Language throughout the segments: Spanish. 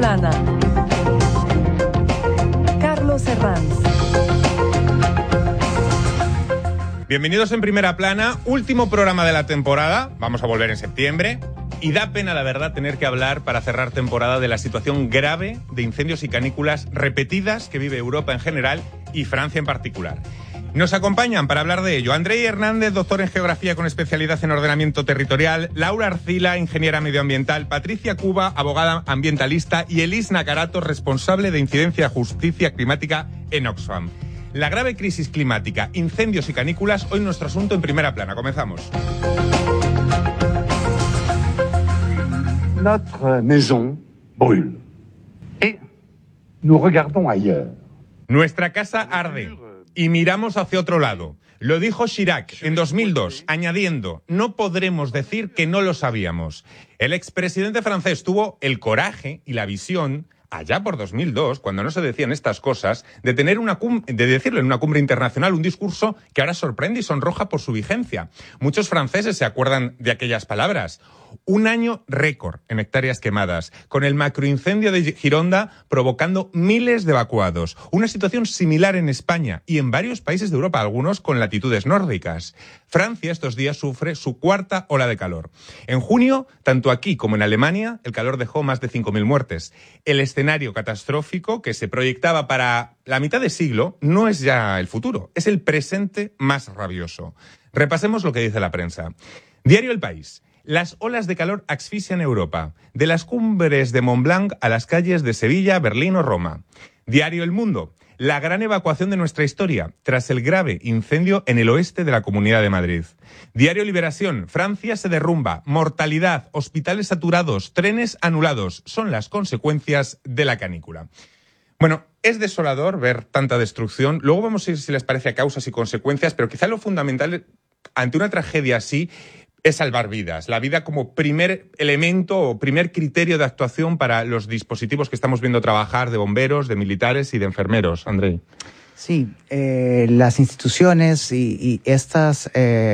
Plana. Carlos Herranz. Bienvenidos en Primera Plana, último programa de la temporada, vamos a volver en septiembre, y da pena, la verdad, tener que hablar para cerrar temporada de la situación grave de incendios y canículas repetidas que vive Europa en general y Francia en particular. Nos acompañan para hablar de ello Andrei Hernández, doctor en Geografía con especialidad en ordenamiento territorial, Laura Arcila, ingeniera medioambiental, Patricia Cuba, abogada ambientalista, y Elis Nacarato, responsable de incidencia y justicia climática en Oxfam. La grave crisis climática, incendios y canículas, hoy nuestro asunto en Primera Plana. Comenzamos. Notre maison brûle et nous regardons ailleurs. Nuestra casa arde y miramos hacia otro lado. Lo dijo Chirac en 2002, añadiendo: no podremos decir que no lo sabíamos. El expresidente francés tuvo el coraje y la visión, allá por 2002, cuando no se decían estas cosas, de decirlo en una cumbre internacional, un discurso que ahora sorprende y sonroja por su vigencia. Muchos franceses se acuerdan de aquellas palabras. Un año récord en hectáreas quemadas, con el macroincendio de Gironda provocando miles de evacuados. Una situación similar en España y en varios países de Europa, algunos con latitudes nórdicas. Francia estos días sufre su cuarta ola de calor. En junio, tanto aquí como en Alemania, el calor dejó más de 5.000 muertes. El escenario catastrófico que se proyectaba para la mitad de siglo no es ya el futuro, es el presente más rabioso. Repasemos lo que dice la prensa. Diario El País. Las olas de calor asfixian Europa, de las cumbres de Mont Blanc a las calles de Sevilla, Berlín o Roma. Diario El Mundo. La gran evacuación de nuestra historia, tras el grave incendio en el oeste de la Comunidad de Madrid. Diario Liberación. Francia se derrumba, mortalidad, hospitales saturados, trenes anulados. Son las consecuencias de la canícula. Bueno, es desolador ver tanta destrucción. Luego vamos a ir, si les parece, a causas y consecuencias, pero quizá lo fundamental ante una tragedia así es salvar vidas. La vida como primer elemento o primer criterio de actuación para los dispositivos que estamos viendo trabajar de bomberos, de militares y de enfermeros. Andrei. Sí, las instituciones y estos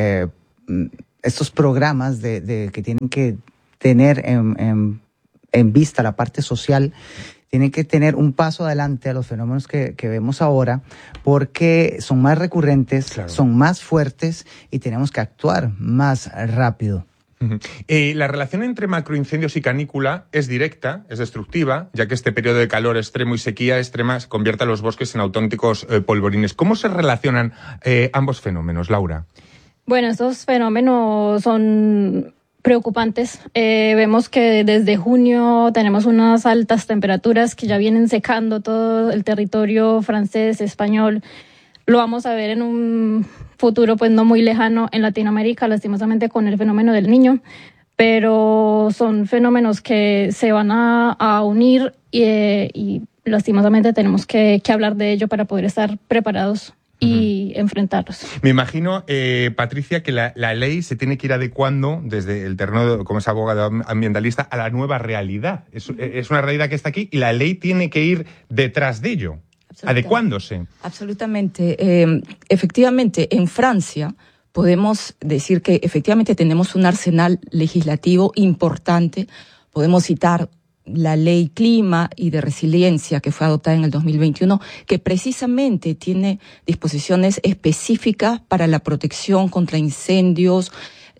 programas que tienen que tener en vista la parte social tienen que tener un paso adelante a los fenómenos que vemos ahora, porque son más recurrentes, claro, son más fuertes y tenemos que actuar más rápido. La relación entre macroincendios y canícula es directa, es destructiva, ya que este periodo de calor extremo y sequía extrema convierte a los bosques en auténticos polvorines. ¿Cómo se relacionan ambos fenómenos, Laura? Bueno, estos fenómenos son preocupantes. Vemos que desde junio tenemos unas altas temperaturas que ya vienen secando todo el territorio francés, español. Lo vamos a ver en un futuro pues no muy lejano en Latinoamérica, lastimosamente con el fenómeno del Niño, pero son fenómenos que se van a unir y lastimosamente tenemos que hablar de ello para poder estar preparados y enfrentarlos. Me imagino, Patricia, que la ley se tiene que ir adecuando desde el terreno, como es abogado ambientalista, a la nueva realidad. Es una realidad que está aquí y la ley tiene que ir detrás de ello, adecuándose. Absolutamente. Efectivamente, en Francia podemos decir que efectivamente tenemos un arsenal legislativo importante. Podemos citar la ley clima y de resiliencia que fue adoptada en el 2021, que precisamente tiene disposiciones específicas para la protección contra incendios,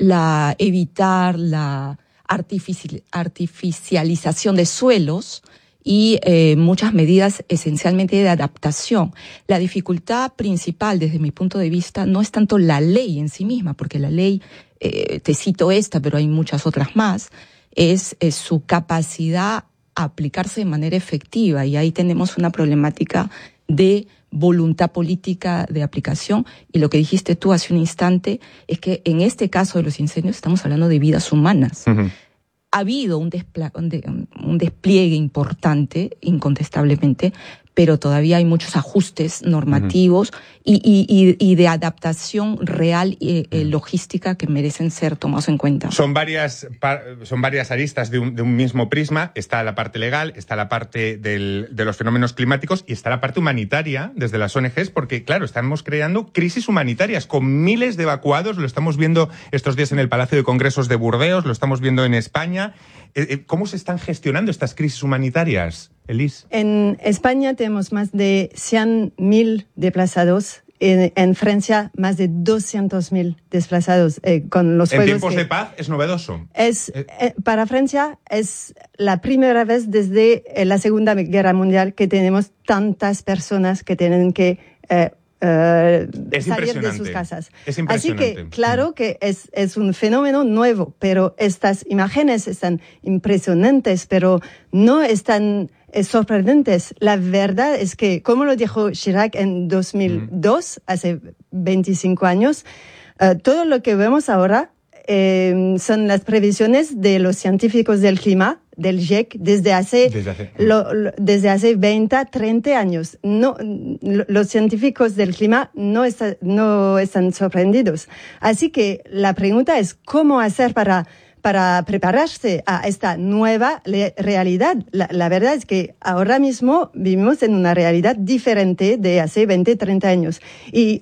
evitar la artificialización de suelos y muchas medidas esencialmente de adaptación. La dificultad principal desde mi punto de vista no es tanto la ley en sí misma, porque la ley, te cito esta, pero hay muchas otras más, es su capacidad a aplicarse de manera efectiva, y ahí tenemos una problemática de voluntad política de aplicación. Y lo que dijiste tú hace un instante es que en este caso de los incendios estamos hablando de vidas humanas. Uh-huh. Ha habido un despliegue importante, incontestablemente, pero todavía hay muchos ajustes normativos y de adaptación real y logística que merecen ser tomados en cuenta. Son varias aristas de un mismo prisma. Está la parte legal, está la parte de los fenómenos climáticos y está la parte humanitaria desde las ONGs, porque, claro, estamos creando crisis humanitarias con miles de evacuados. Lo estamos viendo estos días en el Palacio de Congresos de Burdeos, lo estamos viendo en España. ¿Cómo se están gestionando estas crisis humanitarias, Elise? En España tenemos más de 100.000 desplazados. En Francia, más de 200.000 desplazados con los fuegos. En tiempos de paz es novedoso. Para Francia es la primera vez desde la Segunda Guerra Mundial que tenemos tantas personas que tienen que salir de sus casas. Es impresionante. Así que, claro que es un fenómeno nuevo, pero estas imágenes están impresionantes, pero no están sorprendentes. La verdad es que, como lo dijo Chirac en 2002, hace 25 años, todo lo que vemos ahora son las previsiones de los científicos del clima, del GIEC, desde hace 20, 30 años. No, los científicos del clima no están sorprendidos. Así que la pregunta es cómo hacer para prepararse a esta nueva realidad. La verdad es que ahora mismo vivimos en una realidad diferente de hace 20, 30 años. Y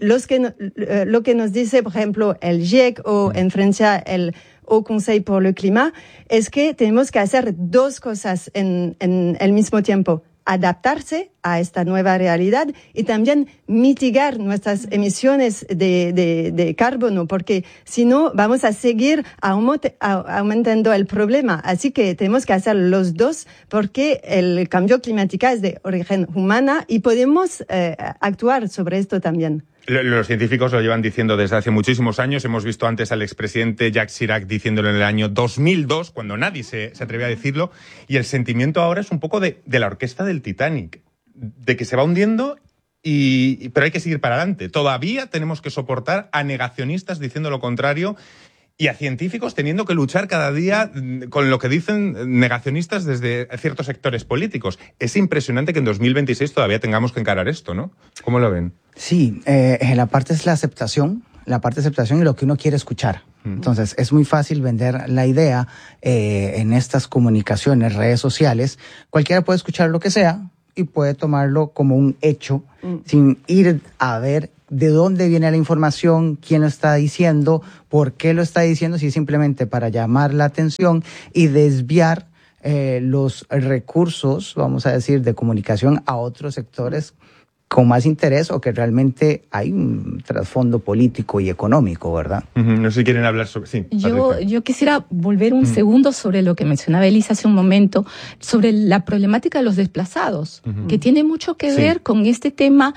lo que nos dice, por ejemplo, el GIEC o en Francia el Haut Conseil pour le Climat, es que tenemos que hacer dos cosas en el mismo tiempo. Adaptarse a esta nueva realidad y también mitigar nuestras emisiones de carbono, porque si no vamos a seguir aumentando el problema. Así que tenemos que hacer los dos, porque el cambio climático es de origen humana y podemos actuar sobre esto también. Los científicos lo llevan diciendo desde hace muchísimos años. Hemos visto antes al expresidente Jacques Chirac diciéndolo en el año 2002, cuando nadie se atrevía a decirlo. Y el sentimiento ahora es un poco de la orquesta del Titanic, de que se va hundiendo, pero hay que seguir para adelante. Todavía tenemos que soportar a negacionistas diciendo lo contrario y a científicos teniendo que luchar cada día con lo que dicen negacionistas desde ciertos sectores políticos. Es impresionante que en 2026 todavía tengamos que encarar esto, ¿no? ¿Cómo lo ven? Sí, la parte es la aceptación y lo que uno quiere escuchar. Entonces, es muy fácil vender la idea en estas comunicaciones, redes sociales. Cualquiera puede escuchar lo que sea y puede tomarlo como un hecho sin ir a ver de dónde viene la información, quién lo está diciendo, por qué lo está diciendo, si simplemente para llamar la atención y desviar los recursos, vamos a decir, de comunicación a otros sectores con más interés o que realmente hay un trasfondo político y económico, ¿verdad? No sé si quieren hablar sobre... Sí, yo quisiera volver un segundo sobre lo que mencionaba Elisa hace un momento, sobre la problemática de los desplazados, que tiene mucho que ver con este tema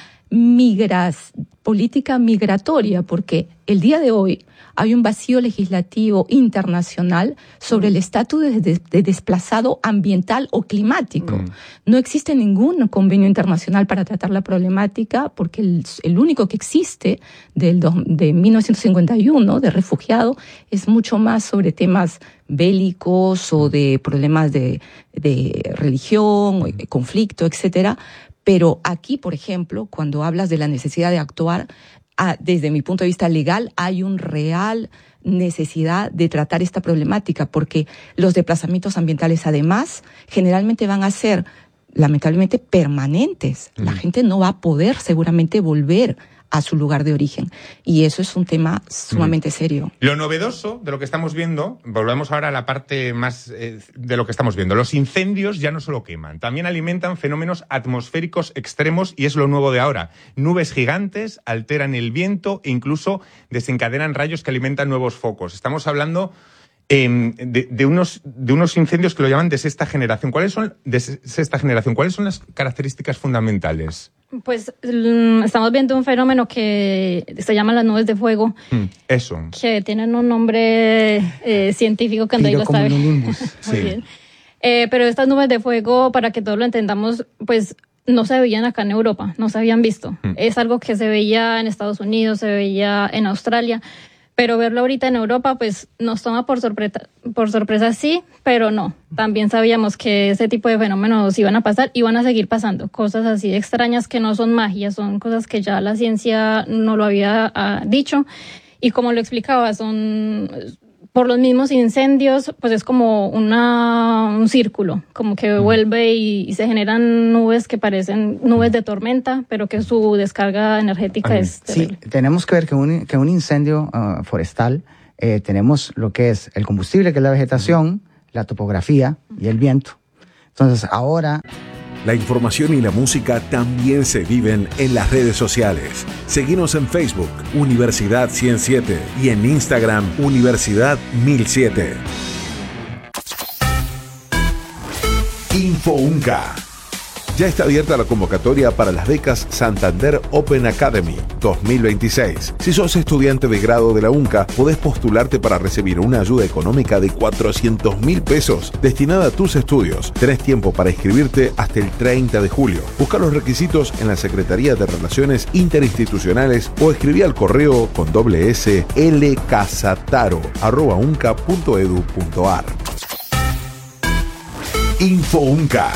política migratoria, porque el día de hoy hay un vacío legislativo internacional sobre el estatus de desplazado ambiental o climático. No existe ningún convenio internacional para tratar la problemática, porque el único que existe de 1951 de refugiado es mucho más sobre temas bélicos o de problemas de religión, conflicto, etcétera. Pero aquí, por ejemplo, cuando hablas de la necesidad de actuar, desde mi punto de vista legal, hay una real necesidad de tratar esta problemática, porque los desplazamientos ambientales, además, generalmente van a ser, lamentablemente, permanentes. La gente no va a poder seguramente volver a su lugar de origen. Y eso es un tema sumamente serio. Lo novedoso de lo que estamos viendo, volvemos ahora a la parte más de lo que estamos viendo. Los incendios ya no solo queman, también alimentan fenómenos atmosféricos extremos y es lo nuevo de ahora. Nubes gigantes alteran el viento e incluso desencadenan rayos que alimentan nuevos focos. Estamos hablando de unos incendios que lo llaman de sexta generación. ¿Cuáles son las características fundamentales? Pues estamos viendo un fenómeno que se llama las nubes de fuego. Eso. Que tienen un nombre científico que Andrei lo sabe. Muy bien. Pero estas nubes de fuego, para que todos lo entendamos, pues no se veían acá en Europa, no se habían visto. Es algo que se veía en Estados Unidos, se veía en Australia, Pero verlo ahorita en Europa, pues nos toma por sorpresa sí, pero no. También sabíamos que ese tipo de fenómenos iban a pasar y van a seguir pasando. Cosas así extrañas que no son magia, son cosas que ya la ciencia no lo había dicho. Y como lo explicaba, son por los mismos incendios, pues es como un círculo, como que vuelve y se generan nubes que parecen nubes de tormenta, pero que su descarga energética es terrible. Sí, tenemos que ver que un incendio forestal, tenemos lo que es el combustible, que es la vegetación, la topografía y el viento. Entonces ahora... La información y la música también se viven en las redes sociales. Seguinos en Facebook, Universidad 107, y en Instagram, Universidad 1007. Info UNCA. Ya está abierta la convocatoria para las becas Santander Open Academy 2026. Si sos estudiante de grado de la UNCA, podés postularte para recibir una ayuda económica de 400.000 pesos destinada a tus estudios. Tenés tiempo para inscribirte hasta el 30 de julio. Busca los requisitos en la Secretaría de Relaciones Interinstitucionales o escribí al correo con s lcasataro@unca.edu.ar. Info UNCA.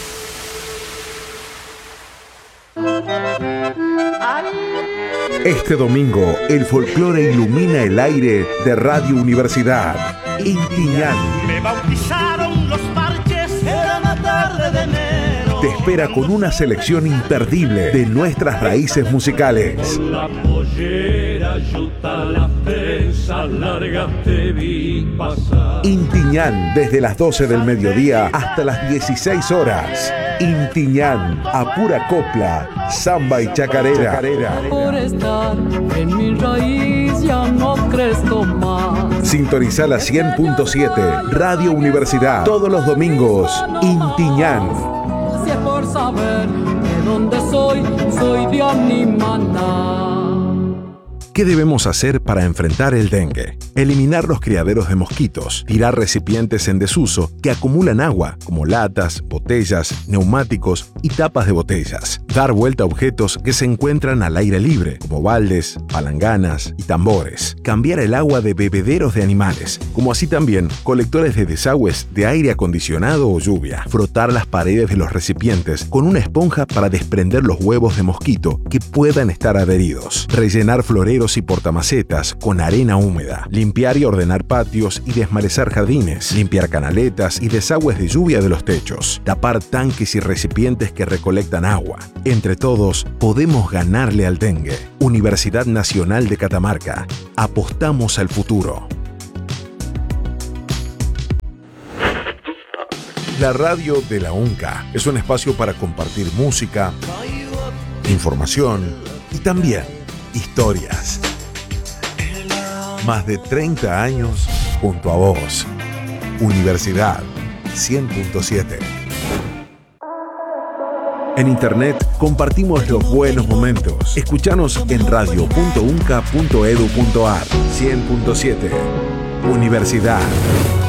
Este domingo, el folclore ilumina el aire de Radio Universidad. Intiñán. Me bautizaron los parches, era una tarde de enero. Te espera con una selección imperdible de nuestras raíces musicales. Con la pollera, yuta, la prensa larga te vi pasar. Intiñán, desde las 12 del mediodía hasta las 16 horas. Intiñán, a pura copla, samba y chacarera. Por estar en mi raíz ya no crezco más. Sintoniza la 100.7, Radio Universidad, todos los domingos. Intiñán. Si es por saber de dónde soy de Animaná. ¿Qué debemos hacer para enfrentar el dengue? Eliminar los criaderos de mosquitos, tirar recipientes en desuso que acumulan agua, como latas, botellas, neumáticos y tapas de botellas. Dar vuelta a objetos que se encuentran al aire libre, como baldes, palanganas y tambores. Cambiar el agua de bebederos de animales, como así también colectores de desagües de aire acondicionado o lluvia. Frotar las paredes de los recipientes con una esponja para desprender los huevos de mosquito que puedan estar adheridos. Rellenar floreros y portamacetas con arena húmeda. Limpiar y ordenar patios y desmalezar jardines. Limpiar canaletas y desagües de lluvia de los techos. Tapar tanques y recipientes que recolectan agua. Entre todos, podemos ganarle al dengue. Universidad Nacional de Catamarca. Apostamos al futuro. La radio de la UNCA es un espacio para compartir música, información y también historias. Más de 30 años junto a vos. Universidad 100.7. En internet compartimos los buenos momentos. Escuchanos en radio.unca.edu.ar. 100.7. Universidad.